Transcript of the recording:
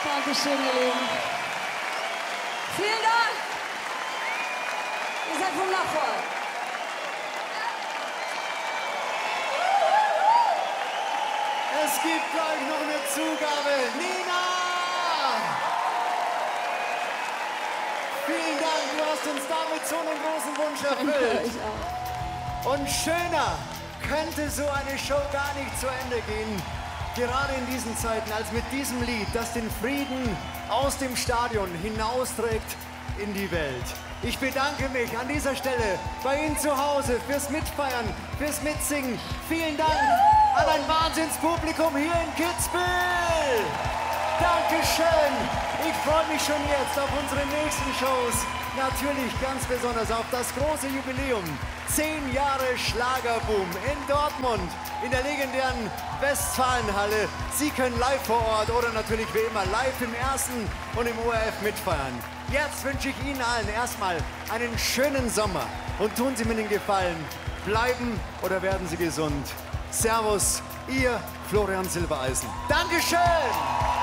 Dankeschön, ihr Lieben. Vielen Dank. Ihr seid wundervoll. Es gibt gleich noch eine Zugabe. Nina! Vielen Dank, du hast uns damit so einen großen Wunsch erfüllt. Ich auch. Und schöner könnte so eine Show gar nicht zu Ende gehen. Gerade in diesen Zeiten, als mit diesem Lied, das den Frieden aus dem Stadion hinausträgt in die Welt. Ich bedanke mich an dieser Stelle bei Ihnen zu Hause fürs Mitfeiern, fürs Mitsingen. Vielen Dank an ein Wahnsinnspublikum hier in Kitzbühel. Dankeschön. Ich freue mich schon jetzt auf unsere nächsten Shows. Natürlich ganz besonders auf das große Jubiläum. 10 Jahre Schlagerboom in Dortmund, in der legendären Westfalenhalle. Sie können live vor Ort oder natürlich wie immer live im Ersten und im ORF mitfeiern. Jetzt wünsche ich Ihnen allen erstmal einen schönen Sommer. Und tun Sie mir den Gefallen, bleiben oder werden Sie gesund. Servus, Ihr Florian Silbereisen. Dankeschön!